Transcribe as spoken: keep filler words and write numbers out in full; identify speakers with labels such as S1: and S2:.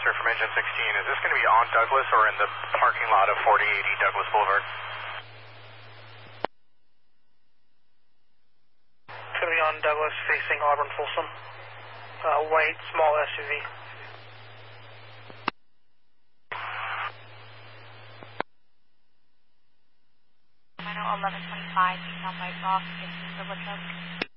S1: Buster from Engine sixteen. Is this going to be on Douglas or in the parking lot of forty eighty Douglas Boulevard?
S2: It's going to be on Douglas facing Auburn Folsom. Uh, white, small S U V.
S3: eleven twenty-five, eastbound by Ross, Gibson, Village Oak.